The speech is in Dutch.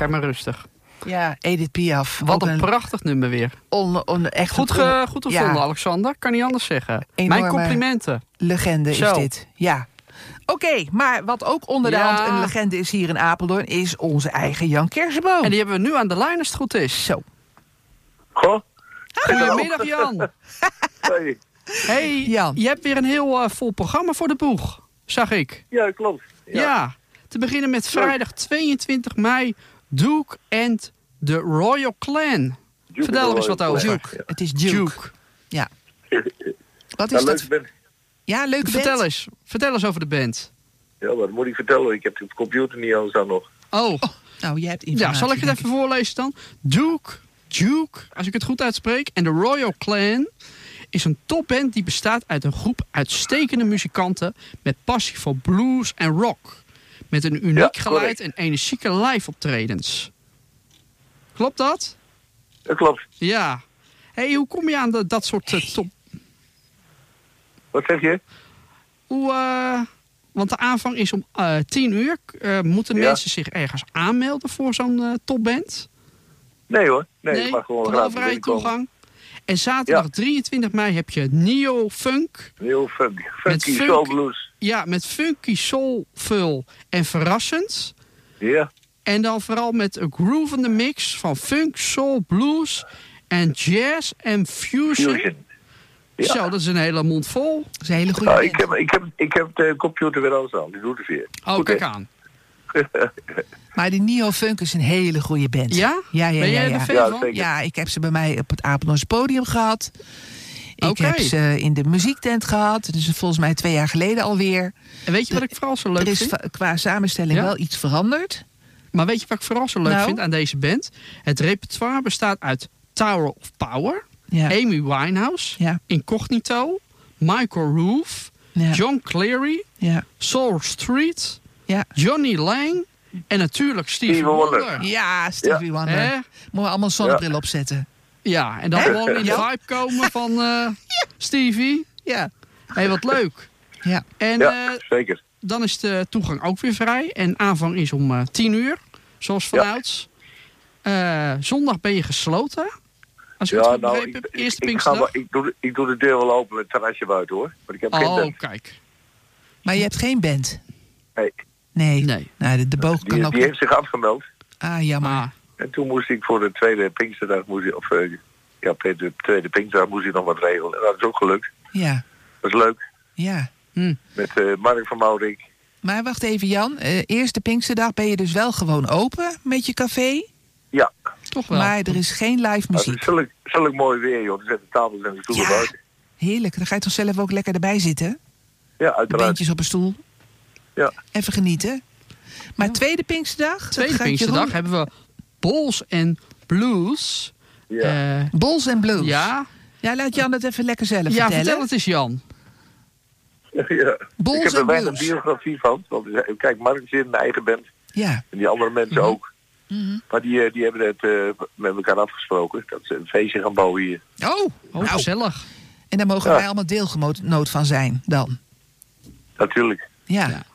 kijk maar rustig. Ja, Edith Piaf. Wat een prachtig nummer weer. Echt goed gevonden, Alexander. Kan niet anders zeggen. Mijn complimenten. Legende is dit. Ja. Oké, maar wat ook onder de hand een legende is hier in Apeldoorn... is onze eigen Jan Kersenboom. En die hebben we nu aan de lijn als het goed is. Zo. Goh. Goedemiddag, Jan. Hey, Jan. Je hebt weer een heel vol programma voor de boeg. Zag ik. Ja, klopt. Ja. Te beginnen met vrijdag 22 mei... Duke and the Royal Clan. Vertel er eens wat over. Duke. Ja. Het is Duke. Ja. Wat is dat? Band. Ja, leuke band. Vertel eens over de band. Ja, wat moet ik vertellen? Ik heb de computer niet aan staan nog. Oh. Nou, jij hebt informatie. Ja, zal ik het even voorlezen dan? Duke, als ik het goed uitspreek. En de Royal Clan is een topband die bestaat uit een groep uitstekende muzikanten... met passie voor blues en rock... Met een uniek geluid en energieke live-optredens. Klopt dat? Dat klopt. Ja. Hey, hoe kom je aan dat soort top... Wat zeg je? Want de aanvang is om 10 uur. Moeten mensen zich ergens aanmelden voor zo'n topband? Nee hoor. Nee, maar gewoon vrije toegang. En zaterdag 23 mei heb je Neo Funk. Neo Funk. Funky Soul Blues. Ja, met funky soulful en verrassend. Ja. En dan vooral met een groovende mix van funk, soul, blues en jazz en fusion. Ja. Zo, dat is een hele mond vol. Dat is een hele goede ik heb de computer weer aanstaan. Die doet het weer. Oh, goed, kijk aan. Maar die Neo Funk is een hele goede band. Ja? Ben jij er fan van? Zeker. Ja, ik heb ze bij mij op het Apeldoorns podium gehad. Ik heb ze in de muziektent gehad. Dat is volgens mij 2 jaar geleden alweer. En weet je wat ik vooral zo leuk vind? Er is qua samenstelling wel iets veranderd. Maar weet je wat ik vooral zo leuk vind aan deze band? Het repertoire bestaat uit Tower of Power, Amy Winehouse, Incognito, Michael Roof, John Cleary, Soul Street, Johnny Lang en natuurlijk Stevie Wonder. Ja, Stevie Wonder. Moeten we allemaal een zonnebril opzetten. Ja, en dan gewoon in de vibe komen van Stevie. Ja. Hey, wat leuk. Ja, en, zeker. Dan is de toegang ook weer vrij. En aanvang is om 10 uur, zoals vanouds. Zondag ben je gesloten. Als ik het goed begrepen heb. Eerste Pinksterdag. Ik doe de deur wel open met het terrasje buiten hoor. Maar ik heb geen band. Kijk. Maar je hebt geen band? Nee. Nou, de boog kan ook... Die heeft zich afgemeld. Ah, jammer. En toen moest ik voor de tweede Pinksterdag, de tweede Pinksterdag moest ik nog wat regelen. En dat is ook gelukt. Ja. Dat is leuk. Ja. Met Mark van Maurik. Maar wacht even Jan, eerste Pinksterdag ben je dus wel gewoon open met je café? Ja. Toch wel. Maar er is geen live muziek. Het is mooi weer joh, er zitten tafels en de stoelen buiten. Heerlijk, dan ga je toch zelf ook lekker erbij zitten? Ja, uiteraard. Beentjes op een stoel. Ja. Even genieten. Maar tweede Pinksterdag? Tweede Pinksterdag hebben we Balls and Blues. Ja. Balls and Blues? Ja. Ja, laat Jan het even lekker zelf vertellen. Ja, vertel het eens Jan. Ja. Ik heb er weinig biografie van. Want kijk, Mark zit in een eigen band. Ja. En die andere mensen ook. Maar die hebben het met elkaar afgesproken. Dat ze een feestje gaan bouwen hier. Oh, gezellig. En daar mogen wij allemaal deelgenoot van zijn dan? Natuurlijk. Ja.